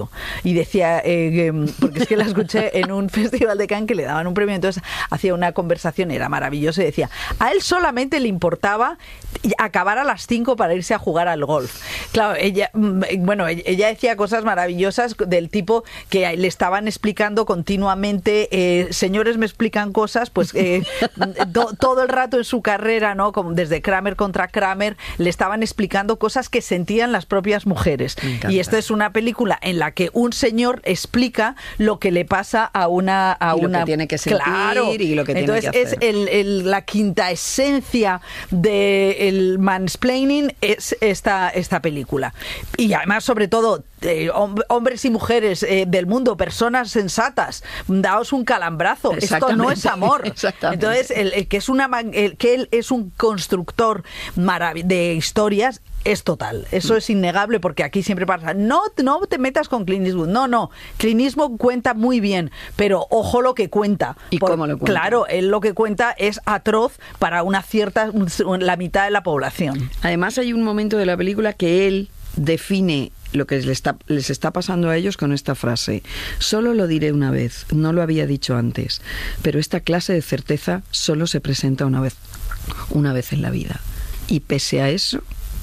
Y decía, porque es que la escuché en un festival de Cannes que le daban un premio, entonces hacía una conversación, era maravilloso, y decía, a él solamente le importaba acabar a las 5 para irse a jugar al golf. Claro, ella decía cosas maravillosas del tipo que le estaban explicando continuamente, señores me explican cosas, pues todo el rato en su carrera, ¿no? Como desde Kramer contra Kramer, le estaban explicando cosas que sentían las propias mujeres. Y esta es una película en la que un señor explica lo que le pasa a una... lo que tiene que sentir, claro, y lo que tiene que hacer. Entonces es la quinta esencia del mansplaining, es esta película. Y además, sobre todo, hombres y mujeres del mundo, personas sensatas, daos un calambrazo. Esto no es amor. Entonces, que él es un constructor de historias, es total. Eso es innegable, porque aquí siempre pasa, no te metas con Clint Eastwood. No. Clint Eastwood cuenta muy bien, pero ojo lo que cuenta. ¿Y cómo lo cuenta? Claro, él lo que cuenta es atroz para la mitad de la población. Además, hay un momento de la película que él define lo que les está pasando a ellos con esta frase: solo lo diré una vez, no lo había dicho antes, pero esta clase de certeza solo se presenta una vez en la vida. Y pese a eso,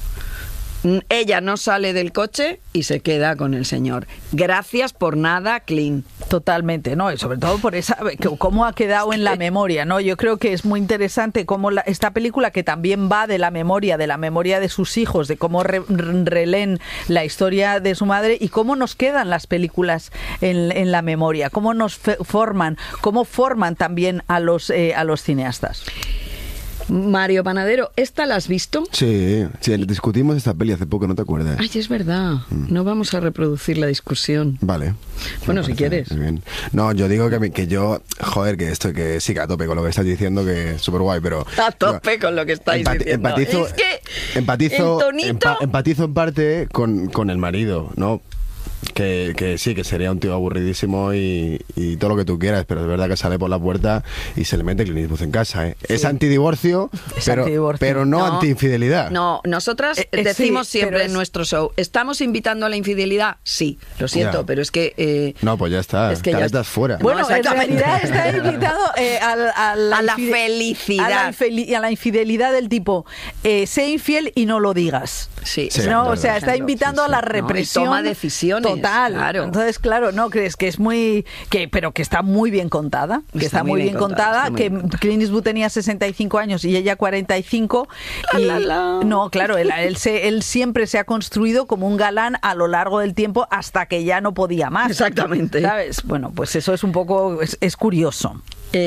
ella no sale del coche y se queda con el señor. Gracias por nada, Clint. Totalmente, ¿no? Y sobre todo por cómo ha quedado en la memoria, ¿no? Yo creo que es muy interesante cómo esta película, que también va de la memoria de sus hijos, de cómo releen la historia de su madre, y cómo nos quedan las películas en la memoria, cómo nos forman también a los cineastas. Mario Panadero, ¿esta la has visto? Sí, discutimos esta peli hace poco, ¿no te acuerdas? Ay, es verdad. No vamos a reproducir la discusión. Vale. Bueno, si quieres. Bien. No, yo digo que yo, joder, que sí, que a tope con lo que estás diciendo, que es súper guay, pero... A tope con lo que estáis diciendo. Empatizo en parte con el marido, ¿no? Que sí, que sería un tío aburridísimo y todo lo que tú quieras, pero es verdad que sale por la puerta y se le mete Clint Eastwood en casa, ¿eh? Sí. Es antidivorcio, pero no anti-infidelidad. No, nosotras decimos siempre en nuestro show, ¿estamos invitando a la infidelidad? Sí, lo siento, pero es que... no, pues ya está, es que ya estás fuera. Bueno, en realidad está invitado a la felicidad. A la infidelidad del tipo, sé infiel y no lo digas. Sí. No, o sea, está invitando a la represión. Toma decisiones. Total. Claro. Entonces, claro, no crees que es pero que está muy bien contada, está muy bien contada, que Clint Eastwood tenía 65 años y ella 45. No, claro, él siempre se ha construido como un galán a lo largo del tiempo hasta que ya no podía más. Exactamente. ¿Sabes? Bueno, pues eso es un poco es curioso.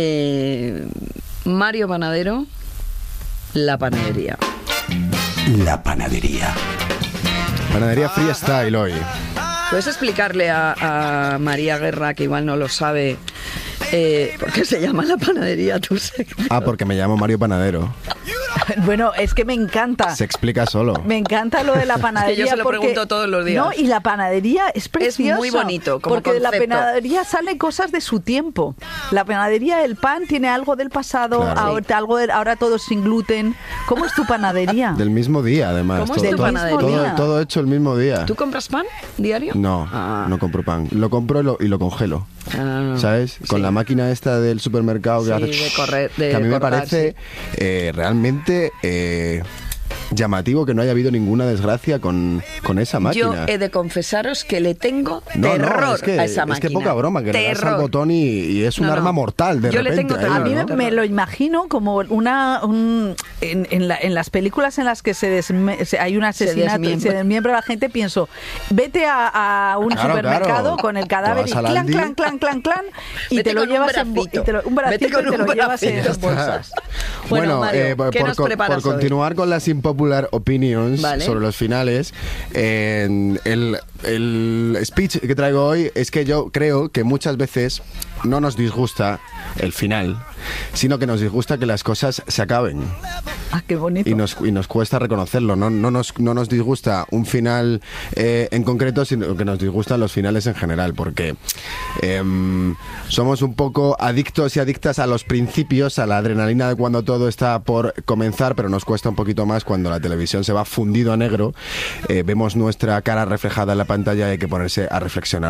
Mario Panadero, La Panadería. La Panadería. Panadería Freestyle hoy. ¿Puedes explicarle a María Guerra, que igual no lo sabe, por qué se llama La Panadería tu secreto? Porque me llamo Mario Panadero. Bueno, es que me encanta. Se explica solo. Me encanta lo de la panadería. Es que yo se lo pregunto todos los días. No, y la panadería es preciosa. Es muy bonito como porque concepto. de la panadería salen cosas de su tiempo. La panadería, el pan tiene algo del pasado, claro. Ahora todo sin gluten. ¿Cómo es tu panadería? Del mismo día, además. ¿Cómo es tu panadería? Todo hecho el mismo día. ¿Tú compras pan diario? No, no compro pan. Lo compro y lo congelo. ¿Sabes? Con la máquina esta del supermercado que hace... que a mí me parece realmente llamativo que no haya habido ninguna desgracia con esa máquina. Yo he de confesaros que le tengo terror a esa máquina. Es que poca broma, que le das al botón y es un arma mortal de repente. Le tengo terror. A mí me lo imagino como en las películas en las que hay un asesinato y se desmiembra a la gente, pienso, vete a un supermercado con el cadáver y clan, clan, clan, clan, clan, y te lo llevas en un bracito y te lo llevas en las bolsas. Bueno, Mario, ¿qué nos preparas por continuar con las Popular Opinions sobre los finales, el speech que traigo hoy es que yo creo que muchas veces no nos disgusta el final, sino que nos disgusta que las cosas se acaben. Ah, qué bonito. Y nos cuesta reconocerlo. No nos disgusta un final en concreto, sino que nos disgustan los finales en general, porque somos un poco adictos y adictas a los principios, a la adrenalina de cuando todo está por comenzar, pero nos cuesta un poquito más cuando la televisión se va fundido a negro, vemos nuestra cara reflejada en la pantalla y hay que ponerse a reflexionar